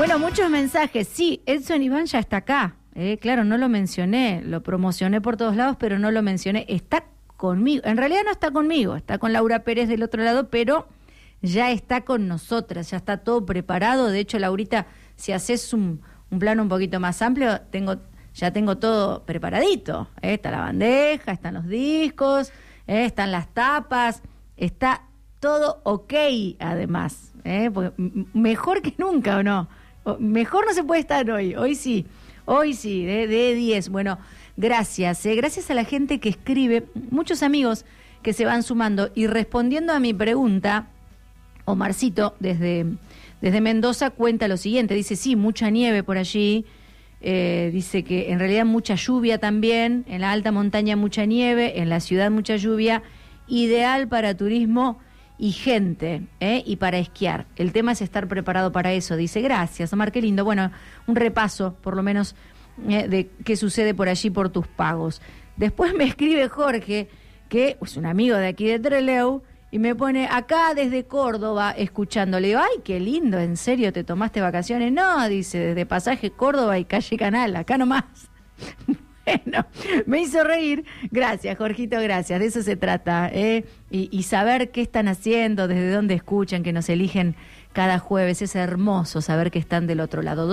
Bueno, muchos mensajes. Sí, Edson Iván ya está acá. Claro, no lo mencioné, lo promocioné por todos lados, pero no lo mencioné. Está conmigo. En realidad no está conmigo, está con Laura Pérez del otro lado, pero ya está con nosotras, ya está todo preparado. De hecho, Laurita, si haces un plano un poquito más amplio, ya tengo todo preparadito. Está la bandeja, están los discos, están las tapas, está todo ok, además. Porque mejor que nunca, ¿o no? Mejor no se puede estar hoy sí, de 10. Bueno, gracias, gracias a la gente que escribe, muchos amigos que se van sumando. Y respondiendo a mi pregunta, Omarcito, desde Mendoza, cuenta lo siguiente, dice, sí, mucha nieve por allí, dice que en realidad mucha lluvia también, en la alta montaña mucha nieve, en la ciudad mucha lluvia, ideal para turismo y gente, y para esquiar. El tema es estar preparado para eso. Dice, gracias, Omar, qué lindo. Bueno, un repaso, por lo menos, de qué sucede por allí por tus pagos. Después me escribe Jorge, que es un amigo de aquí de Trelew, y me pone, acá desde Córdoba, escuchándole. Ay, qué lindo, ¿en serio te tomaste vacaciones? No, dice, desde Pasaje Córdoba y Calle Canal, acá nomás. Bueno, me hizo reír. Gracias, Jorgito, gracias. De eso se trata, y saber qué están haciendo, desde dónde escuchan, que nos eligen cada jueves. Es hermoso saber que están del otro lado.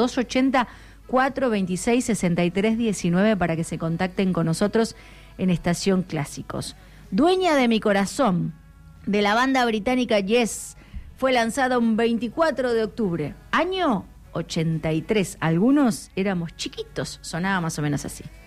280-426-6319 para que se contacten con nosotros en Estación Clásicos. Dueña de mi corazón, de la banda británica Yes, fue lanzada un 24 de octubre, año 83. Algunos éramos chiquitos, sonaba más o menos así.